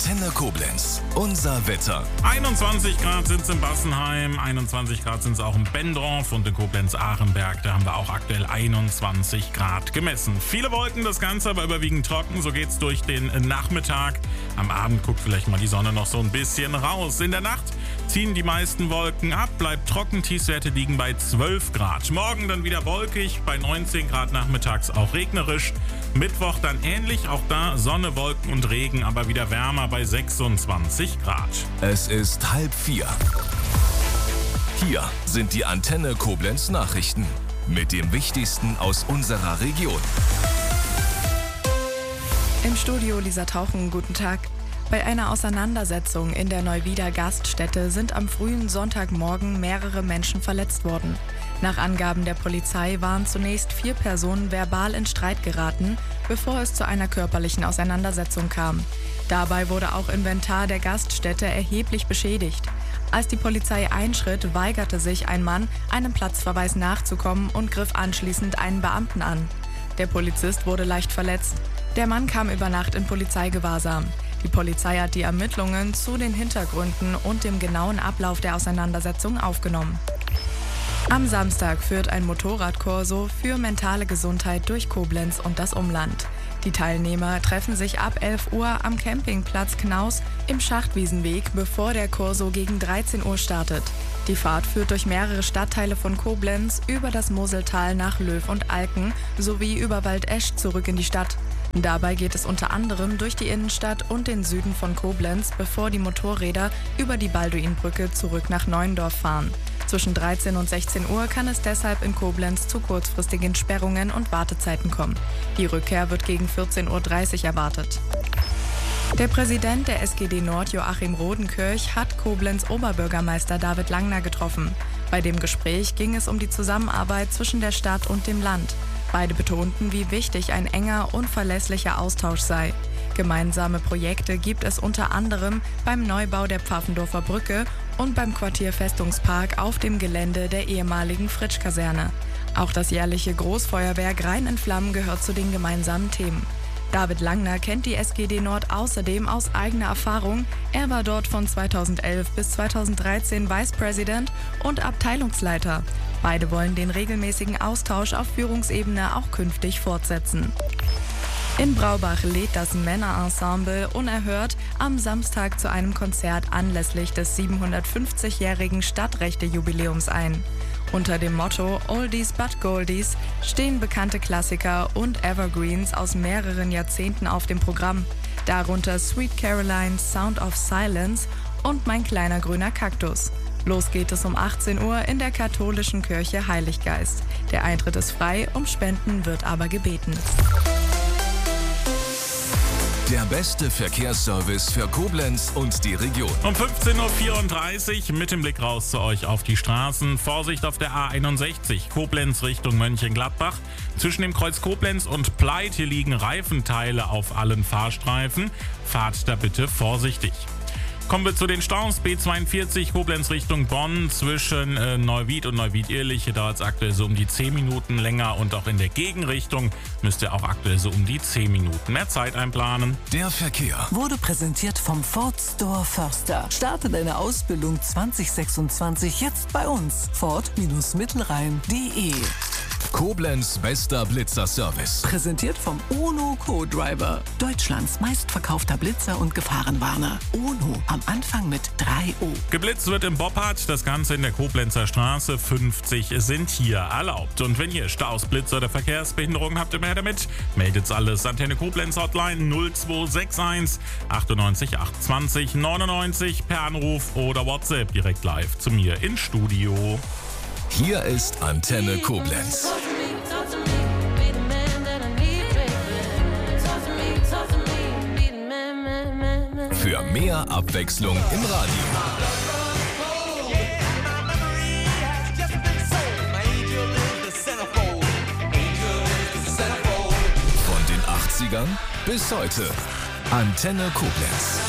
Antenne Koblenz. Unser Wetter. 21 Grad sind es in Bassenheim, 21 Grad sind es auch in Bendorf und in Koblenz-Arenberg. Da haben wir auch aktuell 21 Grad gemessen. Viele Wolken, das Ganze aber überwiegend trocken. So geht's durch den Nachmittag. Am Abend guckt vielleicht mal die Sonne noch so ein bisschen raus. In der Nacht ziehen die meisten Wolken ab, bleibt trocken. Tiefstwerte liegen bei 12 Grad. Morgen dann wieder wolkig, bei 19 Grad nachmittags auch regnerisch. Mittwoch dann ähnlich, auch da Sonne, Wolken und Regen, aber wieder wärmer bei 26 Grad. Es ist 3:30. Hier sind die Antenne Koblenz Nachrichten mit dem Wichtigsten aus unserer Region. Im Studio Lisa Tauchen, guten Tag. Bei einer Auseinandersetzung in der Neuwieder Gaststätte sind am frühen Sonntagmorgen mehrere Menschen verletzt worden. Nach Angaben der Polizei waren zunächst 4 Personen verbal in Streit geraten, bevor es zu einer körperlichen Auseinandersetzung kam. Dabei wurde auch Inventar der Gaststätte erheblich beschädigt. Als die Polizei einschritt, weigerte sich ein Mann, einem Platzverweis nachzukommen und griff anschließend einen Beamten an. Der Polizist wurde leicht verletzt. Der Mann kam über Nacht in Polizeigewahrsam. Die Polizei hat die Ermittlungen zu den Hintergründen und dem genauen Ablauf der Auseinandersetzung aufgenommen. Am Samstag führt ein Motorradkorso für mentale Gesundheit durch Koblenz und das Umland. Die Teilnehmer treffen sich ab 11 Uhr am Campingplatz Knaus im Schachtwiesenweg, bevor der Korso gegen 13 Uhr startet. Die Fahrt führt durch mehrere Stadtteile von Koblenz, über das Moseltal nach Löw und Alken sowie über Waldesch zurück in die Stadt. Dabei geht es unter anderem durch die Innenstadt und den Süden von Koblenz, bevor die Motorräder über die Balduinbrücke zurück nach Neuendorf fahren. Zwischen 13 und 16 Uhr kann es deshalb in Koblenz zu kurzfristigen Sperrungen und Wartezeiten kommen. Die Rückkehr wird gegen 14.30 Uhr erwartet. Der Präsident der SGD Nord, Joachim Rodenkirch, hat Koblenz Oberbürgermeister David Langner getroffen. Bei dem Gespräch ging es um die Zusammenarbeit zwischen der Stadt und dem Land. Beide betonten, wie wichtig ein enger und verlässlicher Austausch sei. Gemeinsame Projekte gibt es unter anderem beim Neubau der Pfaffendorfer Brücke und beim Quartier Festungspark auf dem Gelände der ehemaligen Fritsch-Kaserne. Auch das jährliche Großfeuerwerk Rhein in Flammen gehört zu den gemeinsamen Themen. David Langner kennt die SGD Nord außerdem aus eigener Erfahrung. Er war dort von 2011 bis 2013 Vice President und Abteilungsleiter. Beide wollen den regelmäßigen Austausch auf Führungsebene auch künftig fortsetzen. In Braubach lädt das Männerensemble Unerhört am Samstag zu einem Konzert anlässlich des 750-jährigen Stadtrechte-Jubiläums ein. Unter dem Motto Oldies but Goldies stehen bekannte Klassiker und Evergreens aus mehreren Jahrzehnten auf dem Programm. Darunter Sweet Caroline, Sound of Silence und Mein kleiner grüner Kaktus. Los geht es um 18 Uhr in der katholischen Kirche Heiliggeist. Der Eintritt ist frei, um Spenden wird aber gebeten. Der beste Verkehrsservice für Koblenz und die Region. Um 15.34 Uhr mit dem Blick raus zu euch auf die Straßen. Vorsicht auf der A61, Koblenz Richtung Mönchengladbach. Zwischen dem Kreuz Koblenz und Pleit, hier liegen Reifenteile auf allen Fahrstreifen. Fahrt da bitte vorsichtig. Kommen wir zu den Staus. B42 Koblenz Richtung Bonn zwischen Neuwied und Neuwied-Ehrlich. Hier dauert es aktuell so um die 10 Minuten länger und auch in der Gegenrichtung müsst ihr auch aktuell so um die 10 Minuten mehr Zeit einplanen. Der Verkehr wurde präsentiert vom Ford Store Förster. Starte deine Ausbildung 2026 jetzt bei uns. Ford-Mittelrhein.de. Koblenz bester Blitzerservice. Präsentiert vom Ono Co-Driver. Deutschlands meistverkaufter Blitzer und Gefahrenwarner. Ono am Anfang mit 3O. Geblitzt wird im Boppard, das Ganze in der Koblenzer Straße. 50 sind hier erlaubt. Und wenn ihr Staus, Blitzer oder Verkehrsbehinderungen habt, immer her damit. Meldet's alles. Antenne Koblenz Hotline 0261 98 820 99 per Anruf oder WhatsApp direkt live zu mir ins Studio. Hier ist Antenne Koblenz. Für mehr Abwechslung im Radio. Von den 80ern bis heute. Antenne Koblenz.